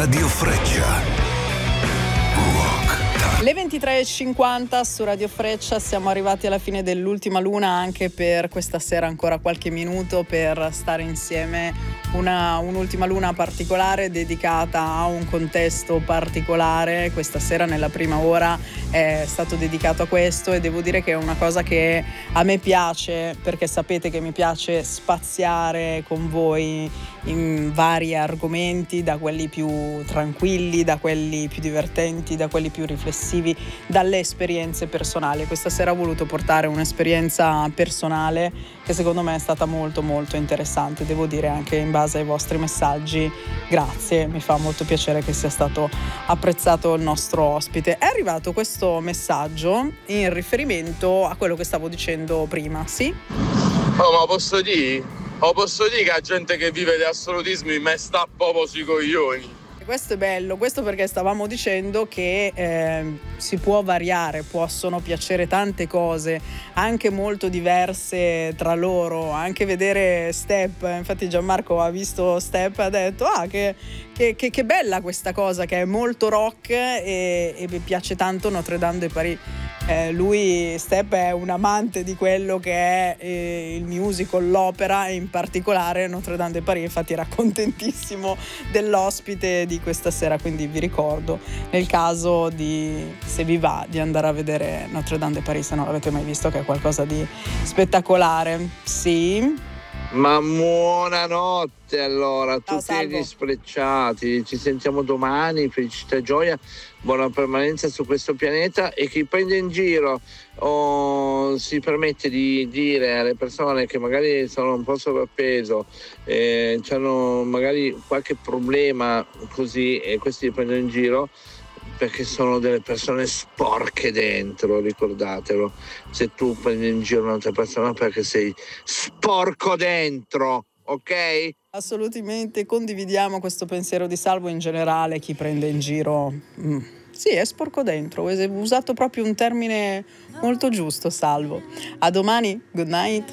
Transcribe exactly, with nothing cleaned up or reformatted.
Radio Freccia. Le ventitré e cinquanta su Radio Freccia, siamo arrivati alla fine dell'ultima luna anche per questa sera, ancora qualche minuto per stare insieme, una, un'ultima luna particolare dedicata a un contesto particolare. Questa sera nella prima ora è stato dedicato a questo e devo dire che è una cosa che a me piace, perché sapete che mi piace spaziare con voi in vari argomenti, da quelli più tranquilli, da quelli più divertenti, da quelli più riflessivi, dalle esperienze personali. Questa sera ho voluto portare un'esperienza personale che secondo me è stata molto molto interessante, devo dire, anche in base ai vostri messaggi. Grazie, mi fa molto piacere che sia stato apprezzato il nostro ospite. È arrivato questo messaggio in riferimento a quello che stavo dicendo prima, sì? Oh, ma posso dire? O posso dire che la gente che vive di assolutismi mi sta proprio sui coglioni. Questo è bello, questo perché stavamo dicendo che eh, si può variare, possono piacere tante cose, anche molto diverse tra loro, anche vedere Step. Infatti Gianmarco ha visto Step e ha detto ah che, che, che, che bella questa cosa, che è molto rock e, e mi piace tanto Notre Dame de Paris. Eh, lui, Step, è un amante di quello che è eh, il musical, l'opera, e in particolare Notre Dame de Paris. Infatti era contentissimo dell'ospite di questa sera, quindi vi ricordo, nel caso di, se vi va, di andare a vedere Notre Dame de Paris, se non l'avete mai visto, che è qualcosa di spettacolare. Sì. Ma buonanotte allora, Ciao, tutti Salvo. gli sprecciati, ci sentiamo domani, felicità e gioia, buona permanenza su questo pianeta, e chi prende in giro o si permette di dire alle persone che magari sono un po' sovrappeso, eh, hanno magari qualche problema così e questi li prendono in giro, perché sono delle persone sporche dentro, ricordatelo. Se tu prendi in giro un'altra persona perché sei sporco dentro, ok? Assolutamente condividiamo questo pensiero di Salvo. In generale chi prende in giro mm, sì, è sporco dentro. Hai usato proprio un termine molto giusto, Salvo. A domani, good night.